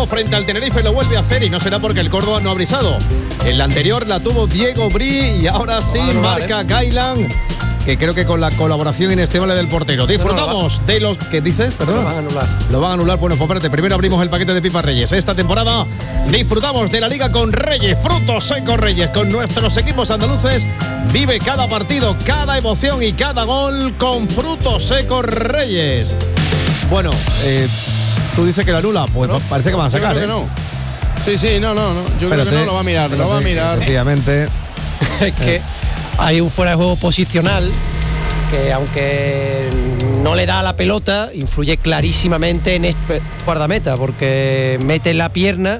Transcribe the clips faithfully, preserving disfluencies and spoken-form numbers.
marcó frente al Tenerife, lo vuelve a hacer y no será porque el Córdoba no ha brisado. En la anterior la tuvo Diego Bri y ahora sí anular, marca ¿eh? Gailan, que creo que con la colaboración inestimable del portero. Disfrutamos de los... ¿Qué dices? Perdón. Lo van a anular. Lo van a anular. Bueno, pues espérate, primero abrimos el paquete de Pipa Reyes. Esta temporada disfrutamos de la Liga con Reyes, frutos secos Reyes. Con nuestros equipos andaluces vive cada partido, cada emoción y cada gol con frutos secos Reyes. Bueno, eh, tú dices que la anula, pues no, parece que van a sacar, yo creo ¿eh? que no. Sí, sí, no, no, no. Yo Espérate, creo que no lo va a mirar, lo va a mirar. Efectivamente. Es que hay un fuera de juego posicional que, aunque no le da a la pelota, influye clarísimamente en este guardameta, porque mete en la pierna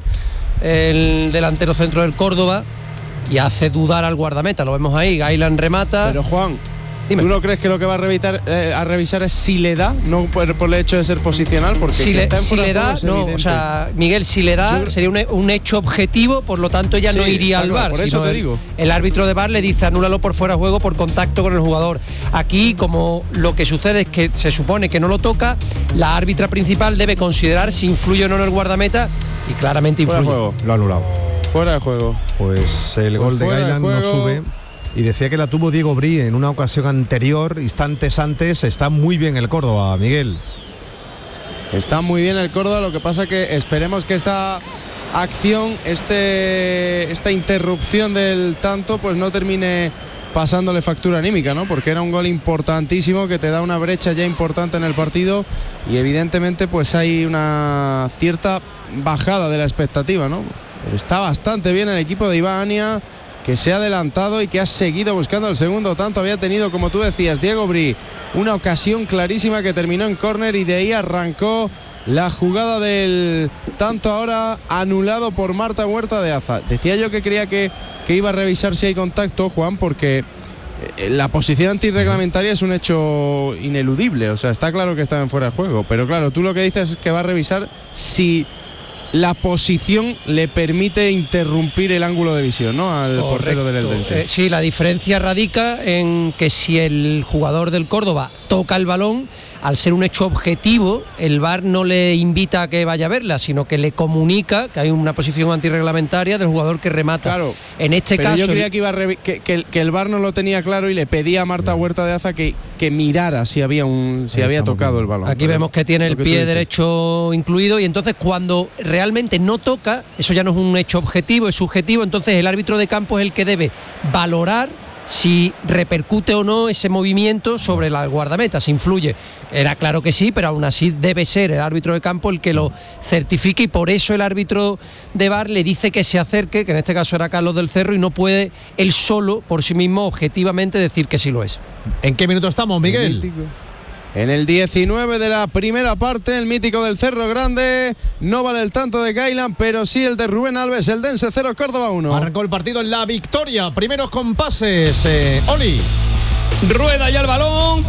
el delantero centro del Córdoba y hace dudar al guardameta. Lo vemos ahí, Gailan remata. Pero Juan, Dime. ¿tú no crees que lo que va a revisar, eh, a revisar es si le da, no por, por el hecho de ser posicional? Porque si que le, está en si fuera de le juego da, es no, evidente. o sea, Miguel, si le da, Yo- sería un, un hecho objetivo, por lo tanto ya Sí, no iría está al claro, VAR. por eso sino te el, digo. el árbitro de VAR le dice anúlalo por fuera de juego por contacto con el jugador. Aquí, como lo que sucede es que se supone que no lo toca, la árbitra principal debe considerar si influye o no en el guardameta y claramente Fuera de influye. juego. Lo ha anulado. Fuera de juego. Pues el Pues gol de fuera de Gailan no juego. sube. Y decía que la tuvo Diego Bri en una ocasión anterior, instantes antes. Está muy bien el Córdoba, Miguel. Está muy bien el Córdoba, lo que pasa que esperemos que esta acción, este, esta interrupción del tanto, pues no termine pasándole factura anímica, ¿no? Porque era un gol importantísimo que te da una brecha ya importante en el partido y evidentemente pues hay una cierta bajada de la expectativa, ¿no? Pero está bastante bien el equipo de Ibania, que se ha adelantado y que ha seguido buscando el segundo tanto. Había tenido, como tú decías, Diego Bri, una ocasión clarísima que terminó en córner y de ahí arrancó la jugada del tanto, ahora anulado por Marta Huerta de Aza. Decía yo que creía que, que iba a revisar si hay contacto, Juan, porque eh, la posición antirreglamentaria es un hecho ineludible. O sea, está claro que está en fuera de juego, pero claro, tú lo que dices es que va a revisar si la posición le permite interrumpir el ángulo de visión, ¿no? Al Correcto. portero del Eldense. Eh, sí, la diferencia radica en que si el jugador del Córdoba toca el balón, al ser un hecho objetivo, el VAR no le invita a que vaya a verla, sino que le comunica que hay una posición antirreglamentaria del jugador que remata. Claro, en este pero caso, yo creía que, iba a revi- que, que, el- que el VAR no lo tenía claro y le pedía a Marta Huerta de Aza que, que mirara si había un si Ahí había estamos tocado viendo. el balón. aquí Pero vemos que tiene lo el que tú pie dices. derecho incluido, y entonces cuando realmente no toca, eso ya no es un hecho objetivo, es subjetivo. Entonces el árbitro de campo es el que debe valorar si repercute o no ese movimiento sobre la guardameta, si influye. Era claro que sí, pero aún así debe ser el árbitro de campo el que lo certifique, y por eso el árbitro de VAR le dice que se acerque, que en este caso era Carlos del Cerro, y no puede él solo, por sí mismo, objetivamente decir que sí lo es. ¿En qué minuto estamos, Miguel? Mítico. En el diecinueve de la primera parte, el mítico del Cerro Grande. No vale el tanto de Gailan, pero sí el de Rubén Alves. El Dense cero, Córdoba uno. Arrancó el partido en la victoria. Primeros compases. Eh, Oli. Rueda ya el balón.